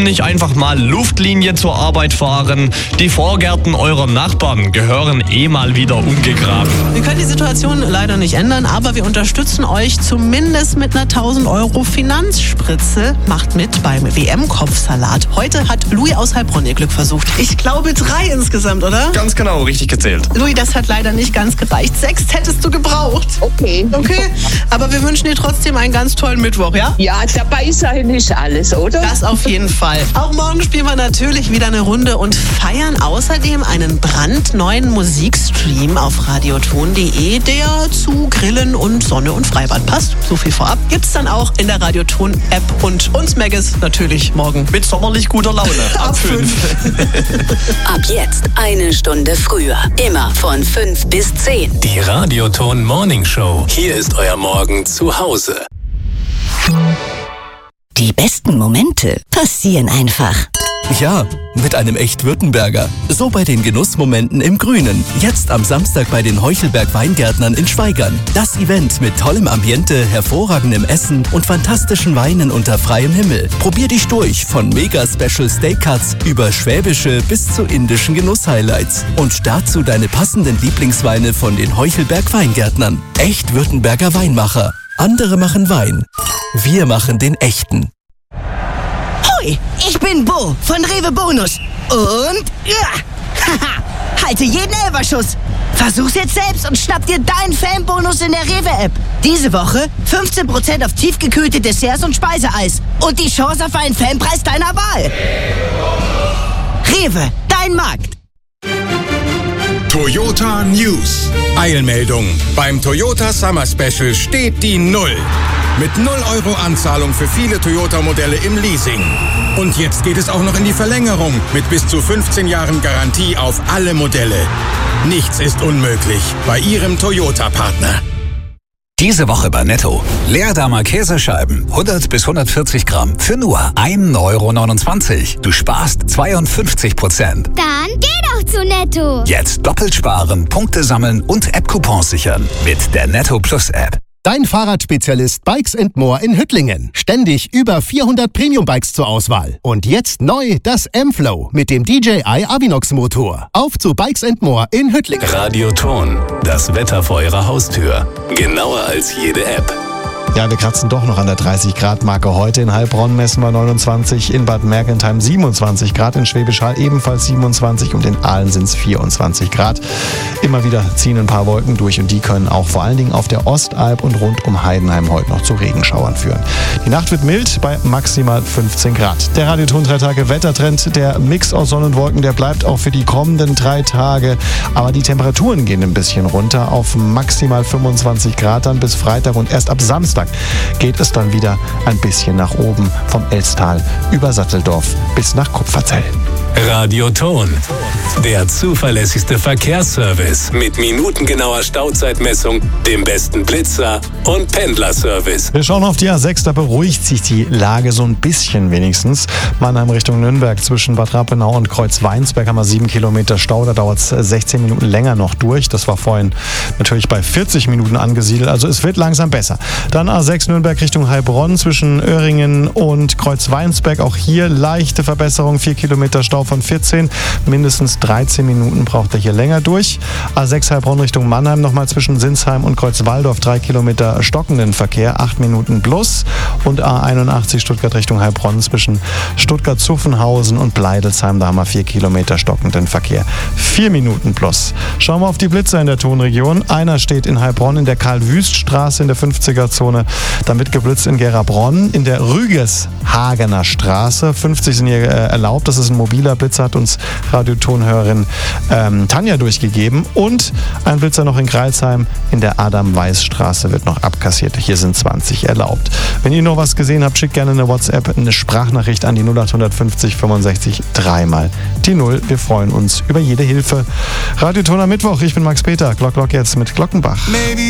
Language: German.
nicht einfach mal Luftlinie zur Arbeit fahren? Die Vorgärten eurer Nachbarn gehören mal wieder umgegraben. Wir können die Situation leider nicht ändern, aber wir unterstützen euch zumindest mit einer 1000 € Finanzspritze. Macht mit beim WM-Kopfsalat. Heute hat Louis aus Heilbronn ihr Glück versucht. Ich glaube 3 insgesamt, oder? Ganz genau, richtig gezählt. Louis, das hat leider nicht ganz gereicht. 6 hättest du gebraucht. Okay. Aber wir wünschen dir trotzdem einen ganz tollen Mittwoch, ja? Ja, dabei sein ist alles, oder? Das auf jeden Fall. Auch morgen spielen wir natürlich wieder eine Runde und feiern außerdem einen brandneuen Musikstream auf radioton.de, der zu Grillen und Sonne und Freibad passt. So viel vorab. Gibt's dann auch in der Radioton-App und uns Maggis natürlich morgen. Mit sommerlich guter Laune. Ab 5. Ab jetzt 1 Stunde früher. Immer von 5 bis 10. Die Radioton Morning Show. Hier ist euer Morgen zu Hause. Die besten Momente passieren einfach. Ja, mit einem Echt-Württemberger. So bei den Genussmomenten im Grünen. Jetzt am Samstag bei den Heuchelberg-Weingärtnern in Schwaigern. Das Event mit tollem Ambiente, hervorragendem Essen und fantastischen Weinen unter freiem Himmel. Probier dich durch von Mega-Special Steak-Cuts über schwäbische bis zu indischen Genuss-Highlights. Und dazu deine passenden Lieblingsweine von den Heuchelberg-Weingärtnern. Echt-Württemberger Weinmacher. Andere machen Wein. Wir machen den echten. Hoi, ich bin Bo von Rewe Bonus. Und halte jeden Elferschuss. Versuch's jetzt selbst und schnapp dir deinen Fanbonus in der Rewe-App. Diese Woche 15% auf tiefgekühlte Desserts und Speiseeis. Und die Chance auf einen Fanpreis deiner Wahl. Rewe, dein Markt. Toyota News. Eilmeldung. Beim Toyota Summer Special steht die 0. Mit 0 € Anzahlung für viele Toyota-Modelle im Leasing. Und jetzt geht es auch noch in die Verlängerung mit bis zu 15 Jahren Garantie auf alle Modelle. Nichts ist unmöglich bei Ihrem Toyota-Partner. Diese Woche bei Netto. Leerdammer Käsescheiben, 100 bis 140 Gramm, für nur 1,29 €. Du sparst 52%. Dann geh doch zu Netto. Jetzt doppelt sparen, Punkte sammeln und App-Coupons sichern mit der Netto Plus App. Dein Fahrradspezialist Bikes & More in Hüttlingen. Ständig über 400 Premium-Bikes zur Auswahl. Und jetzt neu das M-Flow mit dem DJI Avinox-Motor. Auf zu Bikes & More in Hüttlingen. Radioton, das Wetter vor eurer Haustür. Genauer als jede App. Ja, wir kratzen doch noch an der 30-Grad-Marke heute. In Heilbronn messen wir 29, in Bad Mergentheim 27 Grad, in Schwäbisch Hall ebenfalls 27 und in Aalen sind es 24 Grad. Immer wieder ziehen ein paar Wolken durch und die können auch vor allen Dingen auf der Ostalb und rund um Heidenheim heute noch zu Regenschauern führen. Die Nacht wird mild bei maximal 15 Grad. Der Radioton 3 Tage Wettertrend, der Mix aus Sonne und Wolken, der bleibt auch für die kommenden 3 Tage. Aber die Temperaturen gehen ein bisschen runter auf maximal 25 Grad dann bis Freitag und erst ab Samstag geht es dann wieder ein bisschen nach oben vom Elstal über Satteldorf bis nach Kupferzell. Radioton, der zuverlässigste Verkehrsservice mit minutengenauer Stauzeitmessung, dem besten Blitzer und Pendlerservice. Wir schauen auf die A6, da beruhigt sich die Lage so ein bisschen wenigstens. Mannheim Richtung Nürnberg zwischen Bad Rappenau und Kreuzweinsberg haben wir 7 Kilometer Stau, da dauert es 16 Minuten länger noch durch. Das war vorhin natürlich bei 40 Minuten angesiedelt, also es wird langsam besser. Dann A6 Nürnberg Richtung Heilbronn zwischen Öhringen und Kreuzweinsberg, auch hier leichte Verbesserung, 4 Kilometer Stau von 14, mindestens 13 Minuten braucht er hier länger durch. A6 Heilbronn Richtung Mannheim nochmal zwischen Sinsheim und Kreuzwaldorf 3 Kilometer stockenden Verkehr, 8 Minuten plus und A81 Stuttgart Richtung Heilbronn zwischen Stuttgart-Zuffenhausen und Bleidelsheim, da haben wir 4 Kilometer stockenden Verkehr, 4 Minuten plus. Schauen wir auf die Blitzer in der Tonregion. Einer steht in Heilbronn in der Karl-Wüst-Straße in der 50er-Zone, dann wird geblitzt in Gerabronn in der Rügeshagener Straße, 50 sind hier erlaubt, das ist ein mobiler Blitzer, hat uns Radiotonhörerin Tanja durchgegeben. Und ein Blitzer noch in Greilsheim in der Adam-Weiß-Straße wird noch abkassiert. Hier sind 20 erlaubt. Wenn ihr noch was gesehen habt, schickt gerne eine WhatsApp, eine Sprachnachricht an die 0850 65 3 die 0. Wir freuen uns über jede Hilfe. Radioton am Mittwoch. Ich bin Max Peter. Glock jetzt mit Glockenbach.